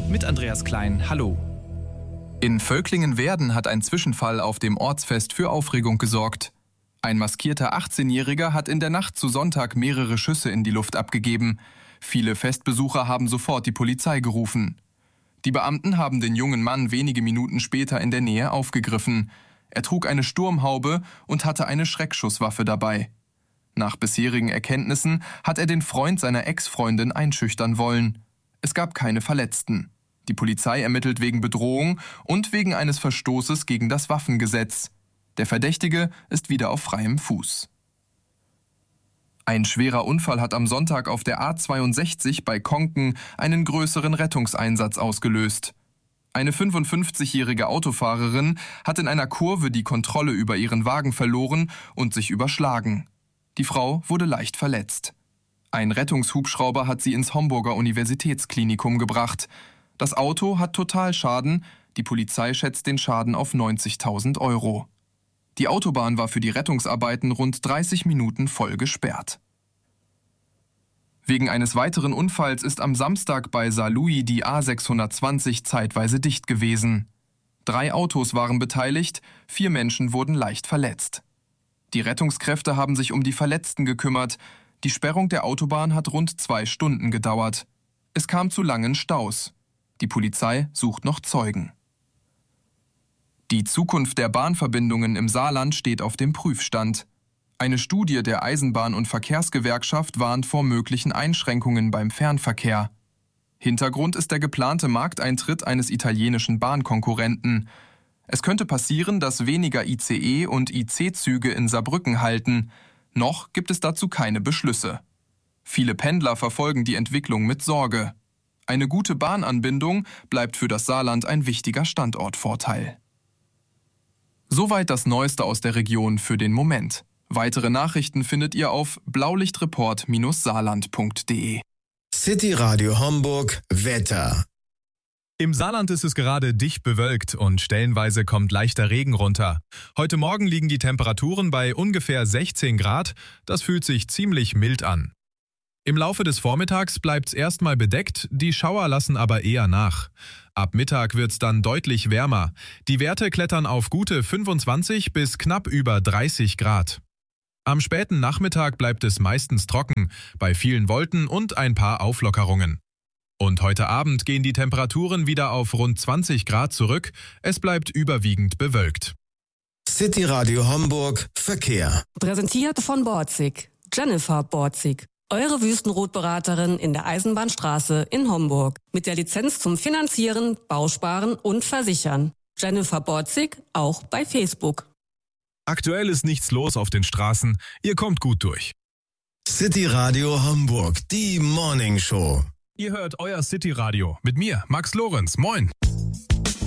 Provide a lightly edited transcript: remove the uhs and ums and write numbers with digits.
mit Andreas Klein. Hallo. In Völklingen-Werden hat ein Zwischenfall auf dem Ortsfest für Aufregung gesorgt. Ein maskierter 18-Jähriger hat in der Nacht zu Sonntag mehrere Schüsse in die Luft abgegeben. Viele Festbesucher haben sofort die Polizei gerufen. Die Beamten haben den jungen Mann wenige Minuten später in der Nähe aufgegriffen. Er trug eine Sturmhaube und hatte eine Schreckschusswaffe dabei. Nach bisherigen Erkenntnissen hat er den Freund seiner Ex-Freundin einschüchtern wollen. Es gab keine Verletzten. Die Polizei ermittelt wegen Bedrohung und wegen eines Verstoßes gegen das Waffengesetz. Der Verdächtige ist wieder auf freiem Fuß. Ein schwerer Unfall hat am Sonntag auf der A62 bei Konken einen größeren Rettungseinsatz ausgelöst. Eine 55-jährige Autofahrerin hat in einer Kurve die Kontrolle über ihren Wagen verloren und sich überschlagen. Die Frau wurde leicht verletzt. Ein Rettungshubschrauber hat sie ins Homburger Universitätsklinikum gebracht. Das Auto hat Totalschaden. Die Polizei schätzt den Schaden auf 90.000 €. Die Autobahn war für die Rettungsarbeiten rund 30 Minuten voll gesperrt. Wegen eines weiteren Unfalls ist am Samstag bei Saarlouis die A620 zeitweise dicht gewesen. 3 Autos waren beteiligt, 4 Menschen wurden leicht verletzt. Die Rettungskräfte haben sich um die Verletzten gekümmert. Die Sperrung der Autobahn hat rund 2 Stunden gedauert. Es kam zu langen Staus. Die Polizei sucht noch Zeugen. Die Zukunft der Bahnverbindungen im Saarland steht auf dem Prüfstand. Eine Studie der Eisenbahn- und Verkehrsgewerkschaft warnt vor möglichen Einschränkungen beim Fernverkehr. Hintergrund ist der geplante Markteintritt eines italienischen Bahnkonkurrenten. Es könnte passieren, dass weniger ICE- und IC-Züge in Saarbrücken halten. Noch gibt es dazu keine Beschlüsse. Viele Pendler verfolgen die Entwicklung mit Sorge. Eine gute Bahnanbindung bleibt für das Saarland ein wichtiger Standortvorteil. Soweit das Neueste aus der Region für den Moment. Weitere Nachrichten findet ihr auf blaulichtreport-saarland.de. City Radio Homburg Wetter. Im Saarland ist es gerade dicht bewölkt und stellenweise kommt leichter Regen runter. Heute Morgen liegen die Temperaturen bei ungefähr 16 Grad. Das fühlt sich ziemlich mild an. Im Laufe des Vormittags bleibt's erstmal bedeckt, die Schauer lassen aber eher nach. Ab Mittag wird's dann deutlich wärmer. Die Werte klettern auf gute 25 bis knapp über 30 Grad. Am späten Nachmittag bleibt es meistens trocken, bei vielen Wolken und ein paar Auflockerungen. Und heute Abend gehen die Temperaturen wieder auf rund 20 Grad zurück. Es bleibt überwiegend bewölkt. City Radio Homburg Verkehr. Präsentiert von Borzig. Jennifer Borzig. Eure Wüstenrotberaterin in der Eisenbahnstraße in Homburg. Mit der Lizenz zum Finanzieren, Bausparen und Versichern. Jennifer Borzig, auch bei Facebook. Aktuell ist nichts los auf den Straßen. Ihr kommt gut durch. City Radio Homburg, die Morning Show. Ihr hört euer City Radio mit mir, Max Lorenz. Moin.